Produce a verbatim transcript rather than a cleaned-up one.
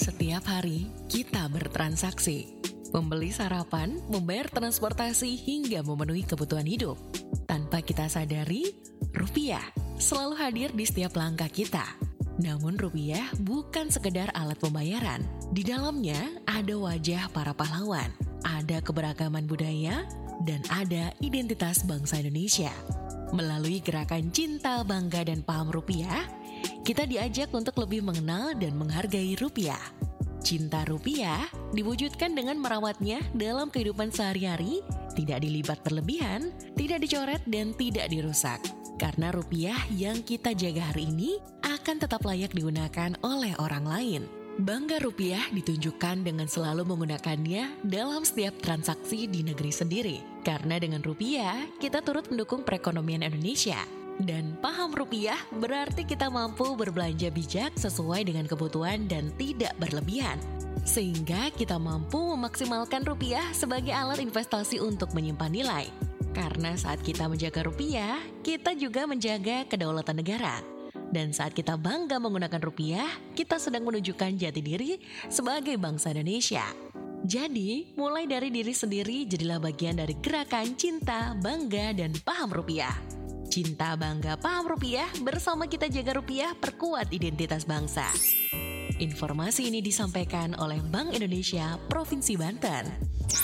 Setiap hari kita bertransaksi, membeli sarapan, membayar transportasi hingga memenuhi kebutuhan hidup. Tanpa kita sadari, rupiah selalu hadir di setiap langkah kita. Namun rupiah bukan sekedar alat pembayaran. Di dalamnya ada wajah para pahlawan, ada keberagaman budaya, dan ada identitas bangsa Indonesia. Melalui gerakan cinta, bangga, dan paham rupiah, kita diajak untuk lebih mengenal dan menghargai rupiah. Cinta rupiah diwujudkan dengan merawatnya dalam kehidupan sehari-hari, tidak dilibat berlebihan, tidak dicoret, dan tidak dirusak. Karena rupiah yang kita jaga hari ini akan tetap layak digunakan oleh orang lain. Bangga rupiah ditunjukkan dengan selalu menggunakannya dalam setiap transaksi di negeri sendiri. Karena dengan rupiah, kita turut mendukung perekonomian Indonesia. Dan paham rupiah berarti kita mampu berbelanja bijak sesuai dengan kebutuhan dan tidak berlebihan. Sehingga kita mampu memaksimalkan rupiah sebagai alat investasi untuk menyimpan nilai. Karena saat kita menjaga rupiah, kita juga menjaga kedaulatan negara. Dan saat kita bangga menggunakan rupiah, kita sedang menunjukkan jati diri sebagai bangsa Indonesia. Jadi, mulai dari diri sendiri jadilah bagian dari gerakan cinta, bangga, dan paham rupiah. Cinta, bangga, paham rupiah, bersama kita jaga rupiah, perkuat identitas bangsa. Informasi ini disampaikan oleh Bank Indonesia Provinsi Banten.